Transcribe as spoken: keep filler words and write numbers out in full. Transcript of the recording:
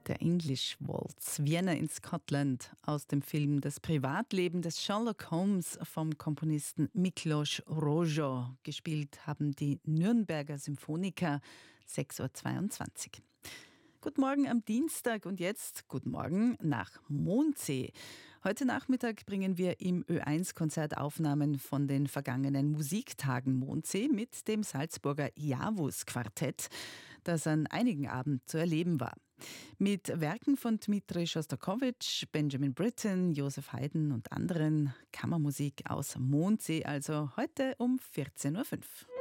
Der English Waltz, Vienna in Scotland, aus dem Film Das Privatleben des Sherlock Holmes vom Komponisten Miklos Rozsa. Gespielt haben die Nürnberger Symphoniker. sechs Uhr zweiundzwanzig. Guten Morgen am Dienstag und jetzt guten Morgen nach Mondsee. Heute Nachmittag bringen wir im Ö eins Konzert Aufnahmen von den vergangenen Musiktagen Mondsee mit dem Salzburger Javus Quartett, das an einigen Abenden zu erleben war. Mit Werken von Dmitri Schostakowitsch, Benjamin Britten, Joseph Haydn und anderen. Kammermusik aus Mondsee, also heute um vierzehn Uhr fünf.